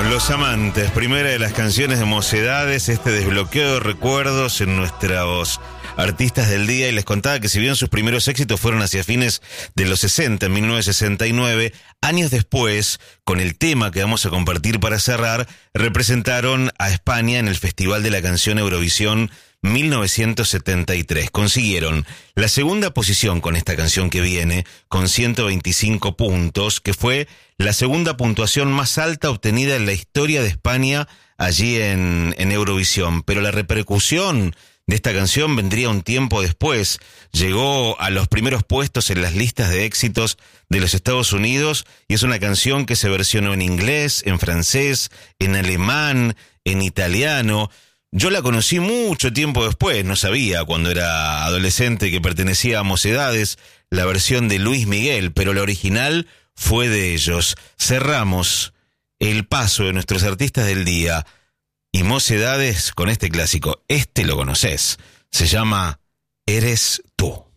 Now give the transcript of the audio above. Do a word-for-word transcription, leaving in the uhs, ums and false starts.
Los Amantes, primera de las canciones de Mocedades, este desbloqueo de recuerdos en nuestros artistas del día, y les contaba que si bien sus primeros éxitos fueron hacia fines de los sesenta, en mil novecientos sesenta y nueve, años después, con el tema que vamos a compartir para cerrar, representaron a España en el Festival de la Canción Eurovisión mil novecientos setenta y tres. Consiguieron la segunda posición con esta canción que viene, con ciento veinticinco puntos, que fue la segunda puntuación más alta obtenida en la historia de España allí en, en Eurovisión. Pero la repercusión de esta canción vendría un tiempo después. Llegó a los primeros puestos en las listas de éxitos de los Estados Unidos, y es una canción que se versionó en inglés, en francés, en alemán, en italiano. Yo la conocí mucho tiempo después, no sabía cuando era adolescente que pertenecía a Mocedades, la versión de Luis Miguel, pero la original fue de ellos. Cerramos el paso de nuestros artistas del día y Mocedades con este clásico. Este lo conocés, se llama Eres Tú.